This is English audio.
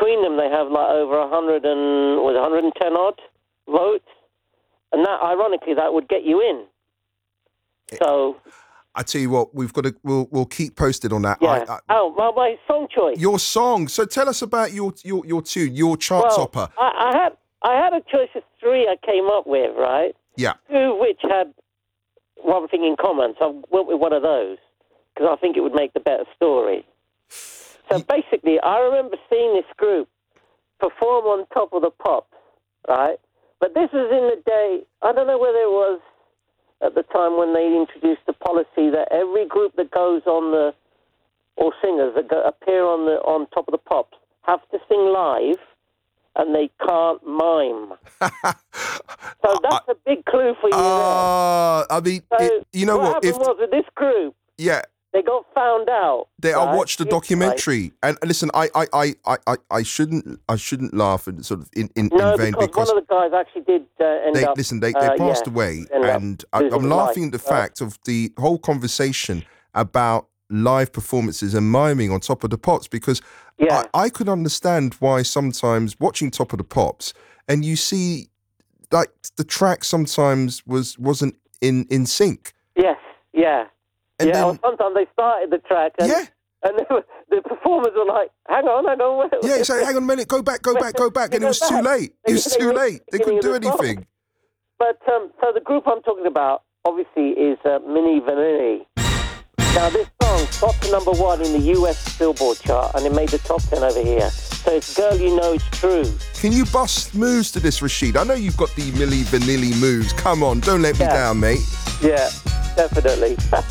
between them, they have like over 110 odd votes, and that, ironically, that would get you in. So, I tell you what, we'll keep posted on that. Yeah. My song choice. Your song. So tell us about your tune, your chart topper. I had a choice of 3 I came up with, right? Yeah. 2 which had one thing in common, so I went with one of those because I think it would make the better story. So basically, I remember seeing this group perform on Top of the Pops, right? But this was in the day, I don't know whether it was at the time when they introduced the policy that every group that goes on or singers that appear on Top of the Pops have to sing live, and they can't mime. So that's a big clue for you there. I mean, So you know what? What happened was with this group, they got found out. I watched the documentary, and listen, I shouldn't laugh and sort of in vain because one of the guys actually did end up. Listen, they passed away, and I'm laughing at the fact of the whole conversation about live performances and miming on Top of the Pops, because I could understand why sometimes watching Top of the Pops and you see like the track sometimes wasn't in sync. Yes, yeah. And then, sometimes they started the track and the performers were like, hang on. It's like, hang on a minute, go back, and it was too late. It was too late. They couldn't do anything. But, so the group I'm talking about, obviously, is Milli Vanilli. Now, this song got to number 1 in the US Billboard chart, and it made the top 10 over here. So it's Girl You Know It's True. Can you bust moves to this, Rashid? I know you've got the Milli Vanilli moves. Come on, don't let me down, mate. Yeah, definitely.